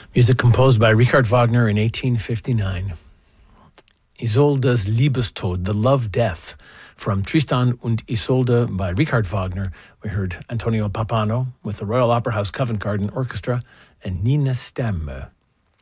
Music composed by Richard Wagner in 1859. Isolde's Liebestod, The Love Death, from Tristan und Isolde by Richard Wagner. We heard Antonio Pappano with the Royal Opera House Covent Garden Orchestra and Nina Stemme.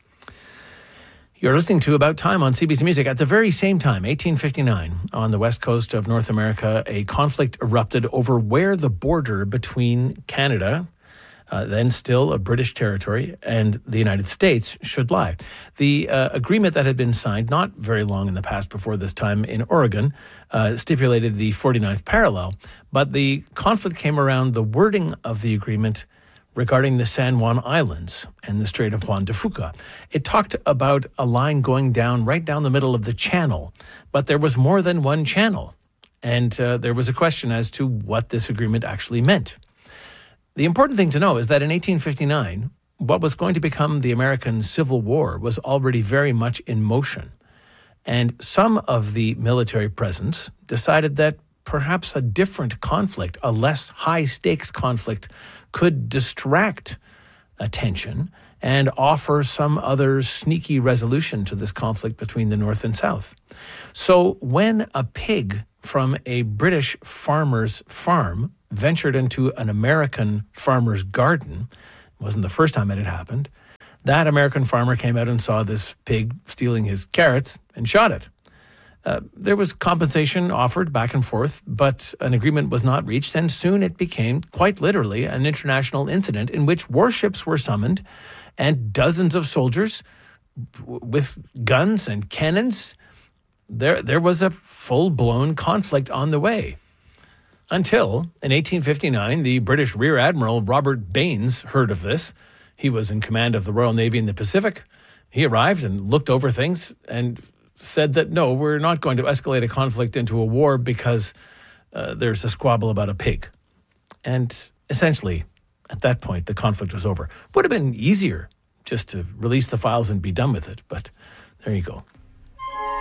You're listening to About Time on CBC Music. At the very same time, 1859, on the west coast of North America, a conflict erupted over where the border between Canada, then still a British territory, and the United States should lie. The agreement that had been signed not very long in the past before this time in Oregon stipulated the 49th parallel, but the conflict came around the wording of the agreement regarding the San Juan Islands and the Strait of Juan de Fuca. It talked about a line going down right down the middle of the channel, but there was more than one channel, and there was a question as to what this agreement actually meant. The important thing to know is that in 1859, what was going to become the American Civil War was already very much in motion. And some of the military presence decided that perhaps a different conflict, a less high-stakes conflict, could distract attention and offer some other sneaky resolution to this conflict between the North and South. So when a pig from a British farmer's farm ventured into an American farmer's garden, it wasn't the first time it had happened, that American farmer came out and saw this pig stealing his carrots and shot it. There was compensation offered back and forth, but an agreement was not reached, and soon it became, quite literally, an international incident in which warships were summoned and dozens of soldiers with guns and cannons. There was a full-blown conflict on the way. Until, in 1859, the British Rear Admiral Robert Baines heard of this. He was in command of the Royal Navy in the Pacific. He arrived and looked over things and said that, no, we're not going to escalate a conflict into a war because there's a squabble about a pig. And essentially, at that point, the conflict was over. Would have been easier just to release the files and be done with it, but there you go.